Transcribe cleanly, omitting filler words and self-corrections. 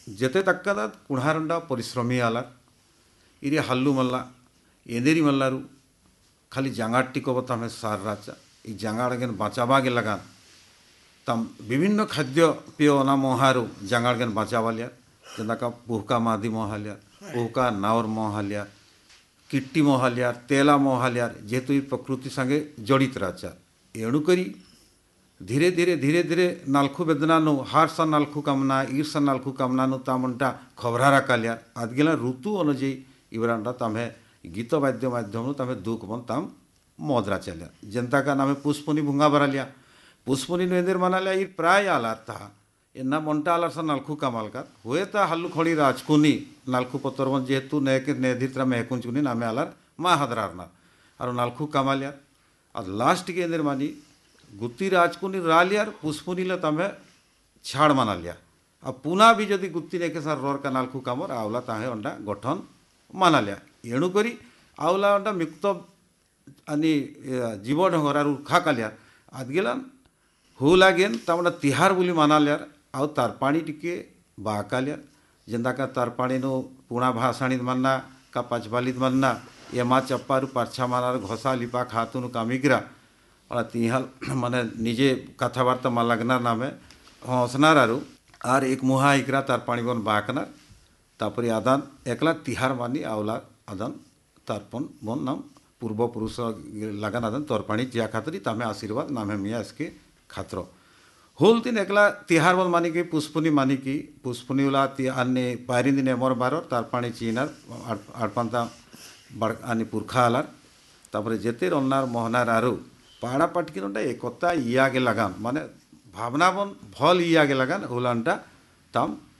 जेते तक्कदा कुणारंडा परिश्रमी आला इरे हल्लू मल्ला एंदेरी मल्लारू खाली जांगाट टिको तमें सार राचा ई जांगाड़गेन बाँचाबागे लगान तम विभिन्न खाद्य पेय ना मोहारू जांगाड़गेन बाँचावालिया जनाका पुहका मादी मोहालिया पुहका नावर मोहालिया किट्टी मोहालिया तेला मोहालिया जेहेतु प्रकृति संगे जड़ित राचा एणुकरी धीरे धीरे धीरे धीरे नालखु बेदनानु हारसा नालखु कामना ईर्षा नालखु कामनानु तामंटा खबरारा कालिया आदगेला ऋतु अनुଯାयी इवरांडा तमें गीत वाद्य माध्यम तमें दुख बन तम मोदरा चलिया जनता का नामे पुष्पनी भुंगा भरालिया पुष्पनी नेदर मनालिया ई प्राय आलार था इन्ना मंटा आलार सा नालखु कामाल का हुए ता हल्लु खड़ी राजकुनी नालखु पत्तरवन जेहेतु नेके नेधित्रा मेहकुंचुनी नामे आलार मा हदरारना और नालखु कामालिया और लास्ट के अंदर मानी गुत्ती राजकुनी रालियार पुष्पनीला तमें छाड़ माना लिया अब पुनः भी जदि गुत्ती ने के सार रोर का नालखु कामर आवला ताहे अंडा गठन माना लिया एणुकरी आवला अंडा मुक्त आणि जीव ढंगरारू खा कालिया आदगेला हो लागेन तमना तिहार बोली माना लिया आउ तार पानी टिके बाकालिया जेंदा का तार पानी नो पुणा भाषाणित मानना का पाचबालित मानना एमा चप्पारू पाछा मानार घोसा लिपा खातुनु कामिग्रा और तिहाल माने निजे कथाबार्ता मालागनार नामे हंसनार आर एक मुहा इकरा तार पानी बन बाकनार तापरे आदान एकला तिहार मानी आवला आदान तारपन बन नाम पूर्वपुरुष लगान आदान तोर पानी जिया खातरी तामे आशीर्वाद नामे मिया इसके खातरो होल तीन एकला तिहार बन मानी की पुष्पनी उला अन्य पायरिन दिन एमर बारो तार पानी चीनार आड़पांता आनी पुरखा आलार तापरे जेते रन्नार मोहनार आरु पाड़ा पाटकिन एकता इयागे लगान माने भावना बन भल इयागे लगान उलानटा तम